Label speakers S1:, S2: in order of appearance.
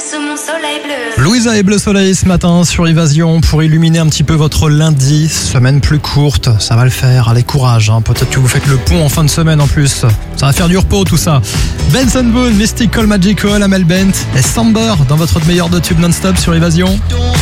S1: sous mon soleil bleu.
S2: Louisa et Bleu Soleil ce matin sur Évasion pour illuminer un petit peu votre lundi. Semaine plus courte, ça va le faire. Allez, courage. Peut-être que vous faites le pont en fin de semaine en plus. Ça va faire du repos tout ça. Benson Boone, Mystical Magical, Amel Bent et Samber dans votre meilleur de tube non-stop sur Évasion.